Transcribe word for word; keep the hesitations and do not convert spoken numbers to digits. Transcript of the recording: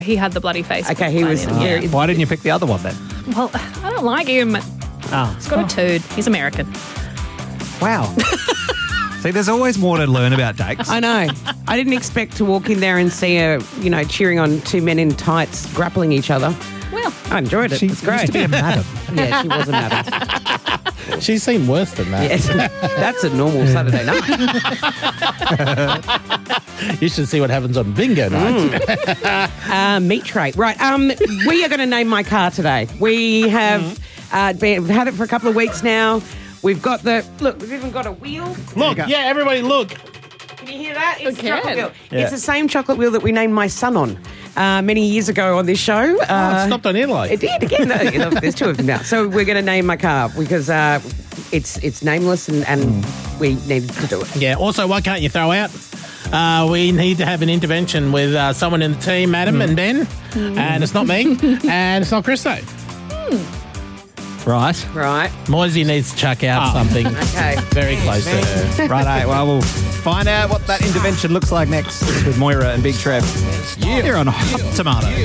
He had the bloody face. Okay, he was. Yeah. Yeah. Why didn't you pick the other one then? Well, I don't like him. Oh. He's got a tood. He's American. Wow. See, there's always more to learn about Dakes. I know. I didn't expect to walk in there and see her, you know, cheering on two men in tights grappling each other. Well, I enjoyed it. She It's great. used to be a madam. Yeah, she was a madam. She's seen worse than that. Yes. That's a normal Saturday night. You should see what happens on bingo night. Uh, meat tray. Right. Um, we are going to name my car today. We have uh, been, we've had it for a couple of weeks now. We've got the, look, we've even got a wheel. Look, yeah, everybody look. Can you hear that? It's I a chocolate can. wheel. Yeah. It's the same chocolate wheel that we named my son on uh, many years ago on this show. Oh, Uh, it stopped on Italy. It did again. No, you know, there's two of them now. So we're going to name my car because uh, it's it's nameless and, and we needed to do it. Yeah, also, why can't you throw out? Uh, we need to have an intervention with uh, someone in the team, Adam and Ben. And it's not me. And it's not Christo. Right. Right. Moisey needs to chuck out something Okay. very close to her. Righto. Well, we'll find out what that intervention looks like next with Moira and Big Trev. Here on Hot Tomato.